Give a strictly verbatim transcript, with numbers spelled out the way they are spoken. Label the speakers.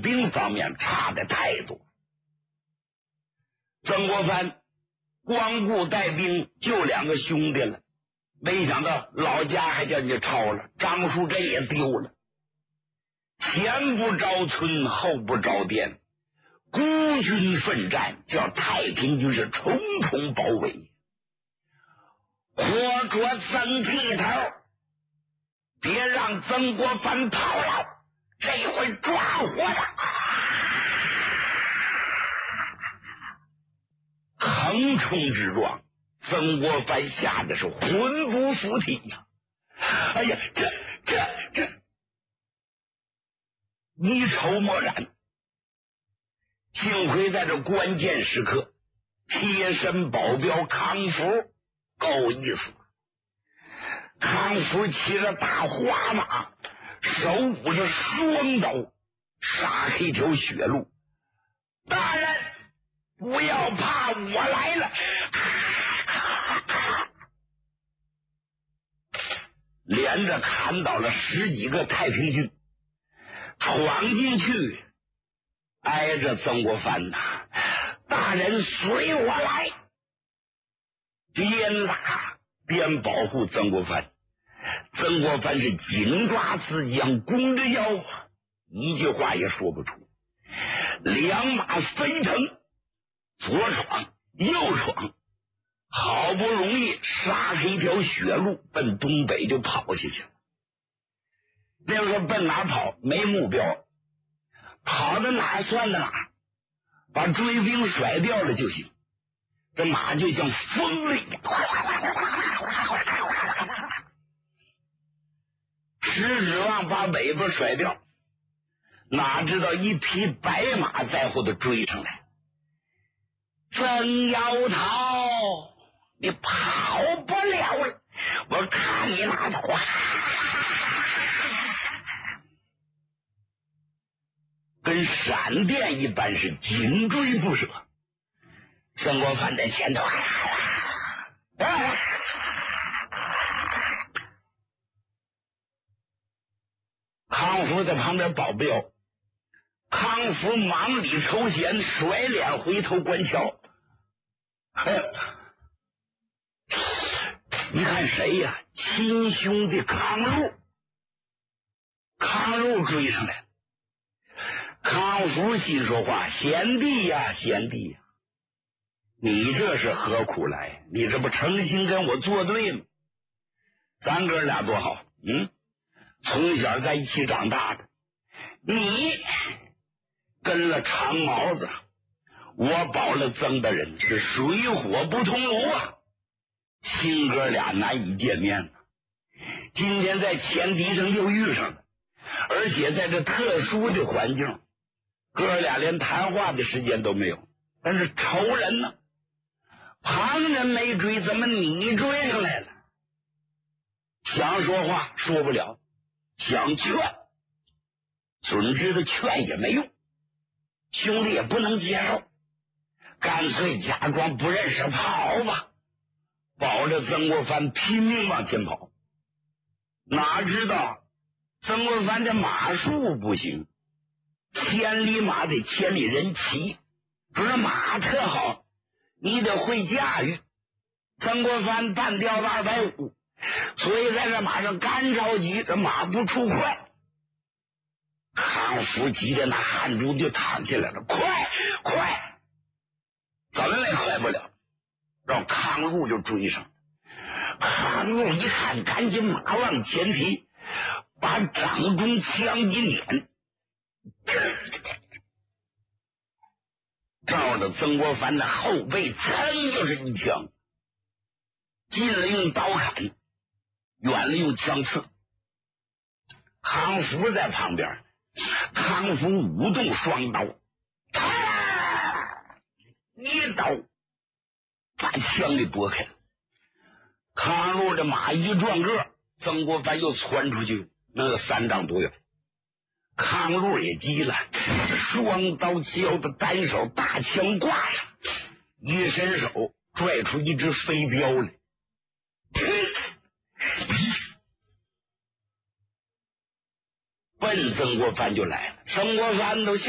Speaker 1: 兵方面差的太多。曾国藩光顾带兵就两个兄弟了，没想到老家还叫人家抄了，张树珍也丢了。前不着村后不着店，孤军奋战，叫太平军是重重包围。活捉曾剃头，别让曾国藩跑了，这回抓活了。横冲直撞，曾国藩吓得是魂不附体呀！哎呀，这这这一筹莫展。幸亏在这关键时刻，贴身保镖康福够意思。康福骑着大花马，手舞着双刀，杀开一条血路。大人，不要怕，我来了！连着砍倒了十几个太平军，闯进去，挨着曾国藩呐，大人随我来，边打边保护曾国藩。曾国藩是紧抓自将，弓着腰，一句话也说不出。两马分成，左闯右闯，好不容易杀开一条血路，奔东北就跑下去了。那时候奔哪跑没目标，跑到哪算到哪，把追兵甩掉了就行。这马就像风了一样，只指望把尾巴甩掉，哪知道一匹白马在后头追上来。曾摇头，你跑不了了，我看你那头啊！跟闪电一般，是紧追不舍。曾国藩在前头，康福在旁边保镖。康福忙里抽弦，甩脸回头观瞧。你看谁呀？亲兄弟康禄。康禄追上来了。康福心说话：贤弟呀，贤弟呀，你这是何苦来？你这不诚心跟我作对吗？咱哥俩多好，嗯，从小在一起长大的，你跟了长毛子，我保了曾大人，是水火不同炉啊，亲哥俩难以见面呢。今天在前敌上又遇上了，而且在这特殊的环境，哥俩连谈话的时间都没有。但是仇人呢？旁人没追，怎么你追上来了？想说话说不了，想劝准知道劝也没用，兄弟也不能接受，干脆假装不认识，跑吧。保着曾国藩拼命往前跑，哪知道曾国藩的马术不行，千里马得千里人骑，不是马特好，你得会驾驭。曾国藩半吊子二百五，所以在这马上干着急，这马不出快。康福急的那汗珠就淌下来了，快快！怎么也快不了，让康禄就追上。康禄一看，赶紧马往前提，把掌中枪一捻，照着曾国藩的后背，噌就是一枪。近了用刀砍，远了用枪刺。康福在旁边，康福舞动双刀，一刀把枪给拨开了。康禄这马一转个，曾国藩又窜出去，能有三丈多远。康禄也急了，双刀交的单手，大枪挂上，一伸手拽出一只飞镖来，奔曾国藩就来了。曾国藩都